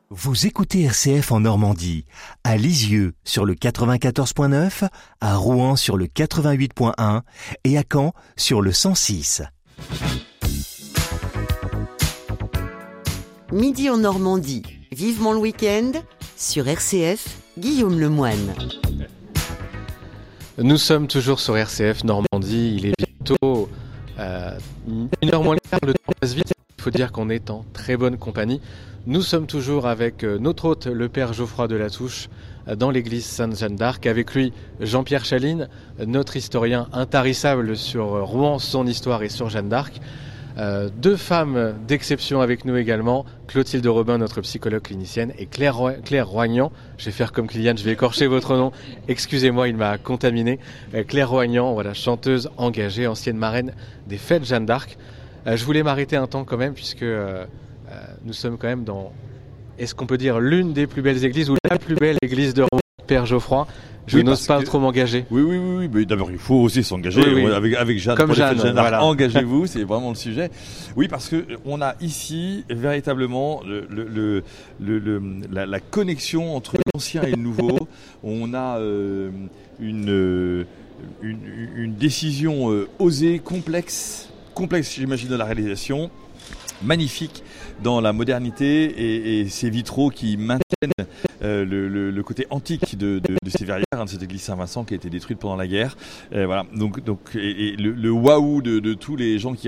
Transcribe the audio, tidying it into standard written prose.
Vous écoutez RCF en Normandie, à Lisieux sur le 94.9, à Rouen sur le 88.1 et à Caen sur le 106. Midi en Normandie, vivement le week-end, sur RCF, Guillaume Lemoine. Nous sommes toujours sur RCF Normandie, il est bientôt 1h moins le quart, le temps passe vite, il faut dire qu'on est en très bonne compagnie. Nous sommes toujours avec notre hôte, le père Geoffroy de La Touche, dans l'église Sainte-Jeanne d'Arc. Avec lui, Jean-Pierre Chaline, notre historien intarissable sur Rouen, son histoire et sur Jeanne d'Arc. Deux femmes d'exception avec nous également, Clotilde Robin, notre psychologue clinicienne, et Claire Roignan. Je vais faire comme Kylian, je vais écorcher votre nom. Excusez-moi, il m'a contaminé. Claire Roignan, voilà, chanteuse engagée, ancienne marraine des fêtes Jeanne d'Arc. Je voulais m'arrêter un temps quand même, puisque nous sommes quand même dans, est-ce qu'on peut dire, l'une des plus belles églises, ou la plus belle église de Rouen, Père Geoffroy. Je n'ose pas trop m'engager. Oui. Mais d'abord, il faut aussi s'engager. Oui. Avec Jeanne. Comme Jeanne, voilà. Engagez-vous, c'est vraiment le sujet. Oui, parce que on a ici véritablement la connexion entre l'ancien et le nouveau. On a une décision osée, complexe, j'imagine, dans la réalisation, magnifique dans la modernité et ces vitraux qui maintiennent le côté antique de ces verrières, de cette église Saint-Vincent qui a été détruite pendant la guerre. Voilà. Donc le waouh de tous les gens qui